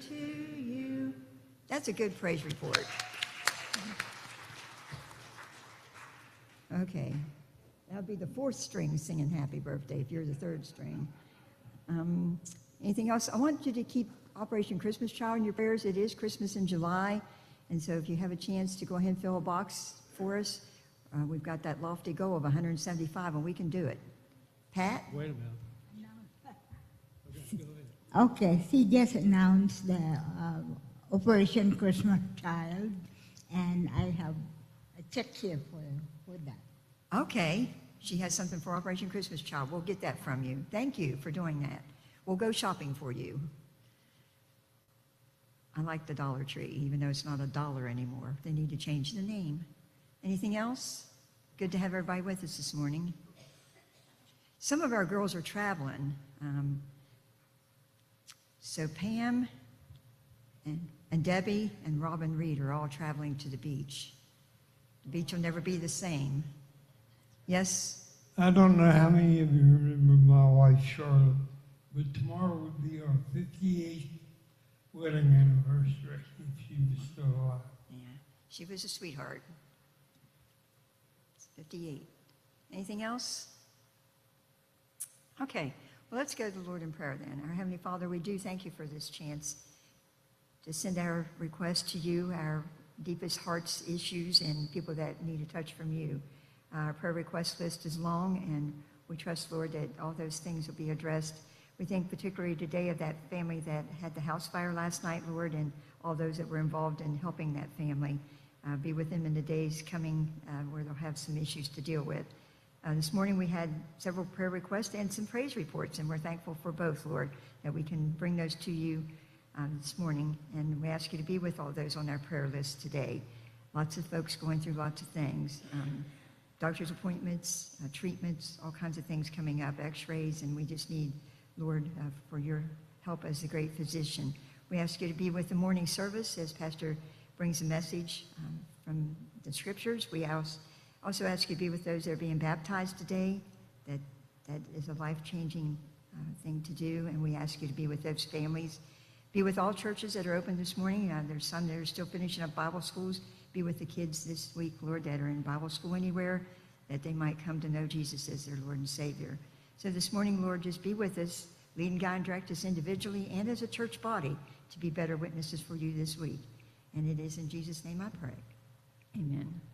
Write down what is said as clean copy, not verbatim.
to you. That's a good praise report. Okay. That'll be the fourth string singing happy birthday if you're the third string. Anything else? I want you to keep Operation Christmas Child in your prayers. It is Christmas in July, and so if you have a chance to go ahead and fill a box for us, we've got that lofty goal of 175, and we can do it. Pat? Wait a minute. Okay, go ahead. Okay, she just announced the Operation Christmas Child, and I have a check here for that. Okay. She has something for Operation Christmas Child. We'll get that from you. Thank you for doing that. We'll go shopping for you. I like the Dollar Tree, even though it's not a dollar anymore. They need to change the name. Anything else? Good to have everybody with us this morning. Some of our girls are traveling. So Pam and Debbie and Robin Reed are all traveling to the beach. The beach will never be the same. Yes? I don't know how many of you remember my wife, Charlotte, but tomorrow would be our 58th wedding anniversary if she was still alive. Yeah, she was a sweetheart. It's 58. Anything else? Okay, well, let's go to the Lord in prayer then. Our Heavenly Father, we do thank you for this chance to send our request to you, our deepest heart's issues and people that need a touch from you. Our prayer request list is long, and we trust, Lord, that all those things will be addressed. We think particularly today of that family that had the house fire last night, Lord, and all those that were involved in helping that family. Be with them in the days coming where they'll have some issues to deal with. This morning we had several prayer requests and some praise reports, and we're thankful for both, Lord, that we can bring those to you this morning. And we ask you to be with all those on our prayer list today. Lots of folks going through lots of things. Doctor's appointments, treatments, all kinds of things coming up, x-rays, and we just need, Lord, for your help as the great physician. We ask you to be with the morning service as Pastor brings a message from the scriptures. We also ask you to be with those that are being baptized today. That is a life-changing thing to do, and we ask you to be with those families. Be with all churches that are open this morning. There's some that are still finishing up Bible schools. Be with the kids this week, Lord, that are in Bible school anywhere, that they might come to know Jesus as their Lord and Savior. So this morning, Lord, just be with us, lead and guide and direct us individually and as a church body to be better witnesses for you this week. And it is in Jesus' name I pray. Amen.